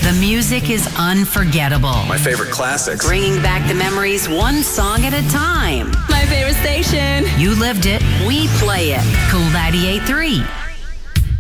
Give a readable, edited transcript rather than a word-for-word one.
The music is unforgettable. My favorite classics. Bringing back the memories one song at a time. My favorite station. You lived it, we play it. Cool 98.3.